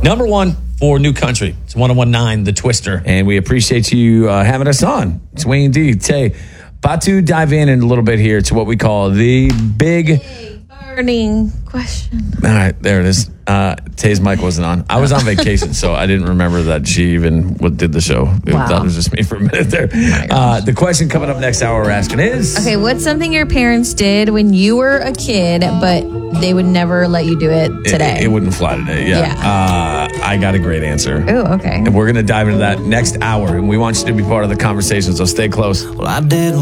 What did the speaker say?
Number one for New Country. It's 101.9, The Twister. And we appreciate you having us on. It's Wayne D. Tay. About to dive in a little bit here to what we call the big burning question. All right, there it is. Tay's mic wasn't on. I was on vacation, so I didn't remember that she even did the show. Wow. I thought it was just me for a minute there. The question coming up next hour we're asking is... Okay, what's something your parents did when you were a kid, but they would never let you do it today? It wouldn't fly today, yeah. I got a great answer. Oh, okay. And we're going to dive into that next hour, and we want you to be part of the conversation, so stay close. Well, I did